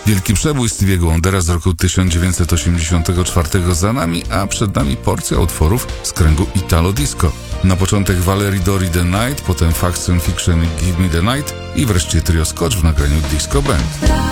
Wielki przebój Stevie'ego Wondera z roku 1984 za nami, a przed nami porcja utworów z kręgu Italo Disco. Na początek Valerie Dori The Night, potem Facts and Fiction i Give Me The Night i wreszcie trio Scotch w nagraniu Disco Band.